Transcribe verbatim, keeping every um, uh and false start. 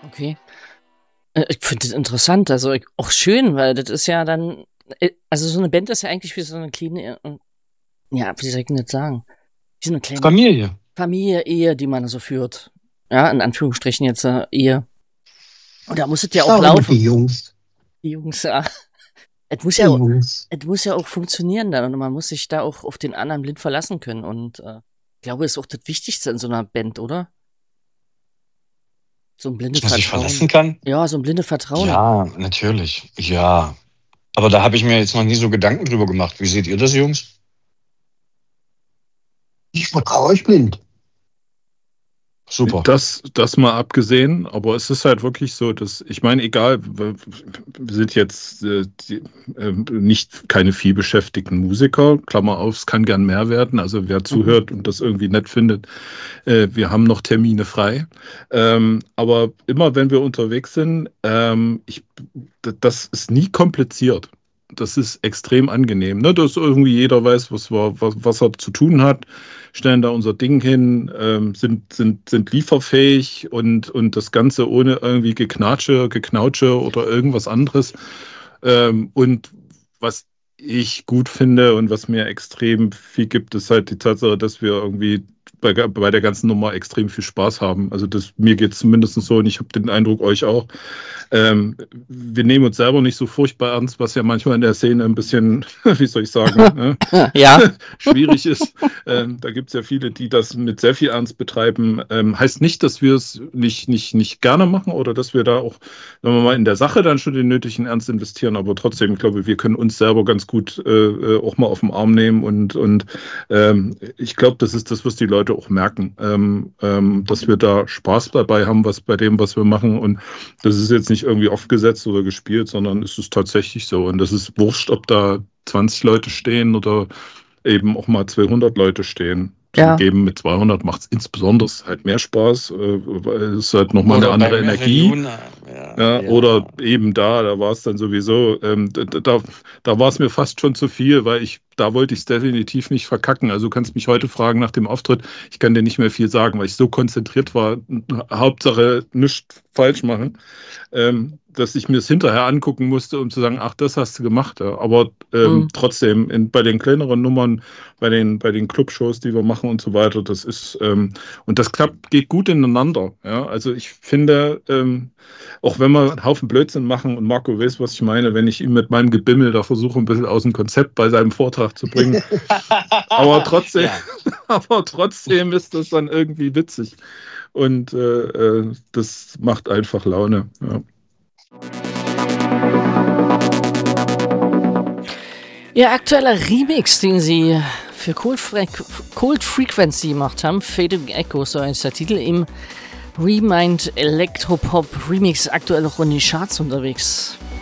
Okay. Äh, ich finde das interessant, also ich auch schön, weil das ist ja dann äh, also so 'ne Band ist ja eigentlich wie so 'ne kleine, äh, ja, wie soll ich 'n das sagen? Wie so 'ne kleine Familie. Familie, Ehe, die man so führt. Ja, in Anführungsstrichen jetzt, äh, Ehe. Und da muss es ja auch Sagen wir die laufen. Jungs. Die Jungs, ja. Es muss Die ja Jungs. es muss ja auch funktionieren dann und man muss sich da auch auf den anderen blind verlassen können und, äh, ich glaube, ist auch das Wichtigste in so 'ner Band, oder? So 'n blindes Dass man sich verlassen Vertrauen. kann? Ja, so 'n blindes Vertrauen. Ja, natürlich. Ja. Aber da habe ich mir jetzt noch nie so Gedanken drüber gemacht. Wie seht ihr das, Jungs? Ich vertraue euch blind. Super. Das, das mal abgesehen, aber es ist halt wirklich so, dass, ich meine, egal, wir wir sind jetzt äh, die, äh, nicht keine viel beschäftigten Musiker, Klammer auf, es kann gern mehr werden, also wer Mhm. zuhört und das irgendwie nett findet, äh, wir haben noch Termine frei. Ähm, aber immer wenn wir unterwegs sind, ähm, ich, d- das ist nie kompliziert. Das ist extrem angenehm, ne? Dass irgendwie jeder weiß, was, wir, was, was er zu tun hat, stellen da unser Ding hin, ähm, sind, sind, sind lieferfähig und, und das Ganze ohne irgendwie Geknatsche, Geknautsche oder irgendwas anderes. Ähm, und was ich gut finde und was mir extrem viel gibt, ist halt die Tatsache, dass wir irgendwie bei, bei der ganzen Nummer extrem viel Spaß haben. Also das, mir geht es zumindest so und ich habe den Eindruck, euch auch. Ähm, wir nehmen uns selber nicht so furchtbar ernst, was ja manchmal in der Szene ein bisschen, wie soll ich sagen, ne? Ja. schwierig ist. Ähm, da gibt es ja viele, die das mit sehr viel Ernst betreiben. Ähm, heißt nicht, dass wir es nicht, nicht, nicht gerne machen oder dass wir da auch, wenn wir mal in der Sache dann schon den nötigen Ernst investieren, aber trotzdem, ich glaube, wir können uns selber ganz gut äh, auch mal auf den Arm nehmen und, und ähm, ich glaube, das ist das, was die Leute auch merken, ähm, ähm, dass wir da Spaß dabei haben, was bei dem, was wir machen und das ist jetzt nicht irgendwie aufgesetzt oder gespielt, sondern es ist tatsächlich so und das ist wurscht, ob da zwanzig Leute stehen oder eben auch mal zweihundert Leute stehen. Ja. Zugegeben, mit zweihundert macht es insbesondere halt mehr Spaß, äh, weil es halt nochmal eine Oder bei andere Energie. Millionen, ja, Ja, ja. oder eben da, da war es dann sowieso, ähm, da, da, da war es mir fast schon zu viel, weil ich, da wollte ich es definitiv nicht verkacken. Also du kannst mich heute fragen nach dem Auftritt, ich kann dir nicht mehr viel sagen, weil ich so konzentriert war, Hauptsache nichts falsch machen, ähm, dass ich mir es hinterher angucken musste, um zu sagen, ach, das hast du gemacht. Ja. Aber ähm, Mhm. trotzdem, in, bei den kleineren Nummern, bei den, bei den Clubshows, die wir machen und so weiter, das ist, ähm, und das klappt, geht gut ineinander. Ja. Also ich finde, ähm, auch wenn wir einen Haufen Blödsinn machen und Marco weiß, was ich meine, wenn ich ihn mit meinem Gebimmel da versuche, ein bisschen aus dem Konzept bei seinem Vortrag zu bringen. aber trotzdem, Ja. aber trotzdem ist das dann irgendwie witzig. Und äh, äh, das macht einfach Laune. Ja. Ihr aktueller Remix, den sie für Cold, Fre- Cold Frequency gemacht haben, Fading Echo, so heißt der Titel, im Remind Electropop Remix, aktuell auch in den Charts unterwegs.